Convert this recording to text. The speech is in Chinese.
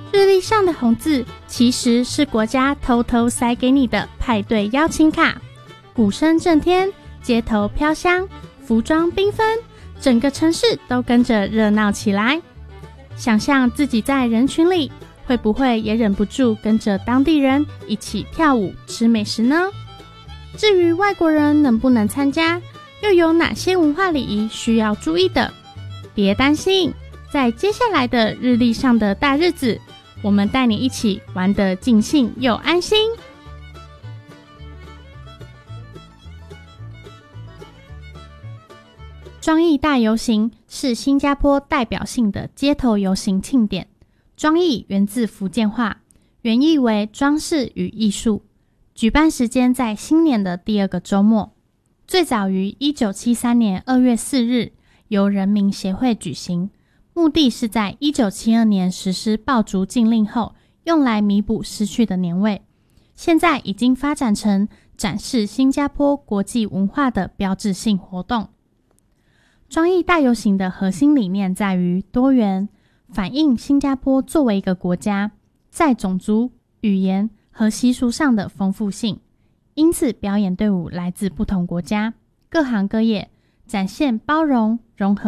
日历上的红字其实是国家偷偷塞给你的派对邀请卡，鼓声震天，街头飘香，服装缤纷，整个城市都跟着热闹起来。想象自己在人群里，会不会也忍不住跟着当地人一起跳舞吃美食呢？至于外国人能不能参加，又有哪些文化礼仪需要注意的？别担心，在接下来的日历上的大日子，我们带你一起玩得尽兴又安心。庄艺大游行是新加坡代表性的街头游行庆典。庄艺源自福建话，原意为装饰与艺术，举办时间在新年的第2个周末。最早于1973年2月4日由人民协会举行，目的是在1972年实施爆竹禁令后，用来弥补失去的年味。现在已经发展成展示新加坡国际文化的标志性活动。庄艺大游行的核心理念在于多元，反映新加坡作为一个国家，在种族、语言和习俗上的丰富性。因此表演队伍来自不同国家、各行各业，展现包容、融合